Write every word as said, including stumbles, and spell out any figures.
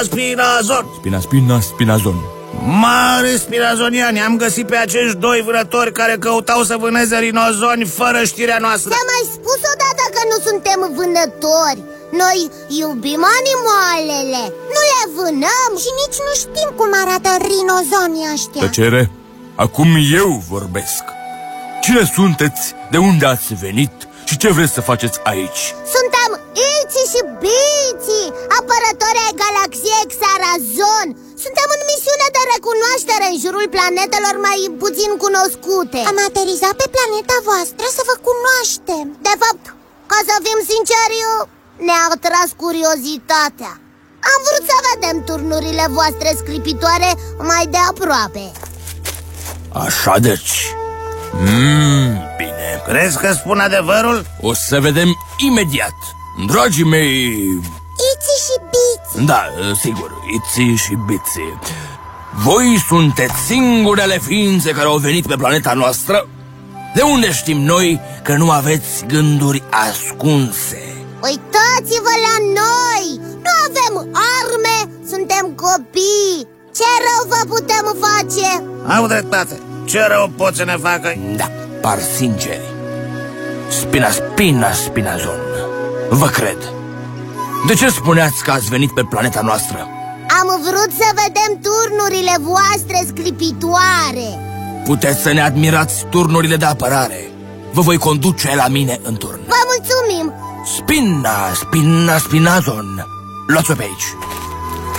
Spinazon. Spina, spina, spinazon. Mare spinazoniani, am găsit pe acești doi vânători care căutau să vâneze rinozoni fără știrea noastră. Ți-am mai spus odată că nu suntem vânători. Noi iubim animalele, nu le vânăm și nici nu știm cum arată rinozonii ăștia. Tăcere, acum eu vorbesc. Cine sunteți, de unde ați venit și ce vreți să faceți aici? Suntem Itsy și Bitsy, apărători ai galaxiei Xarazon. Suntem în misiune de recunoaștere în jurul planetelor mai puțin cunoscute. Am aterizat pe planeta voastră să vă cunoaștem. De fapt, ca să fim sinceri, ne-a atras curiozitatea. Am vrut să vedem turnurile voastre sclipitoare mai de aproape. Așa deci. Mmm, bine. Crezi că spun adevărul? O să vedem imediat. Dragii mei... Itsy și Bitsy. Da, sigur, Itsy și Bitsy. Voi sunteți singurele ființe care au venit pe planeta noastră? De unde știm noi că nu aveți gânduri ascunse? Uitați-vă la noi! Nu avem arme, suntem copii. Ce rău vă putem face? Au dreptate. Ce rău pot să ne facă? Da, par sinceri. Spina, spina, spinazon. Vă cred. De ce spuneați că ați venit pe planeta noastră? Am vrut să vedem turnurile voastre sclipitoare. Puteți să ne admirați turnurile de apărare. Vă voi conduce la mine în turn. Vă mulțumim. Spina, spina, spinazon. Luați-o pe aici.